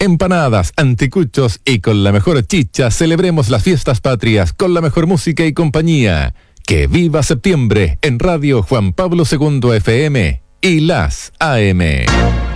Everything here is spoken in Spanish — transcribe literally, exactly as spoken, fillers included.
empanadas, anticuchos y con la mejor chicha celebremos las fiestas patrias con la mejor música y compañía. Que viva septiembre en Radio Juan Pablo segundo F M y las A M.